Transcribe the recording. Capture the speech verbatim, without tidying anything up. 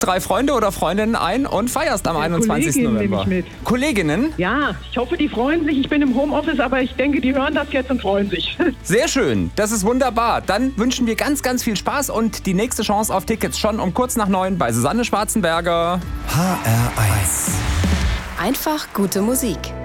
drei Freunde oder Freundinnen ein und feierst am Ja, einundzwanzigsten Kolleginnen November. nehme ich mit. Kolleginnen? Ja, ich hoffe, die freuen sich. Ich bin im Homeoffice, aber ich denke, die hören das jetzt und freuen sich. Sehr schön, das ist wunderbar. Dann wünschen wir ganz, ganz viel Spaß und die nächste Chance auf Tickets schon um kurz nach neun bei Susanne Schwarzenberger. H R eins. Einfach gute Musik.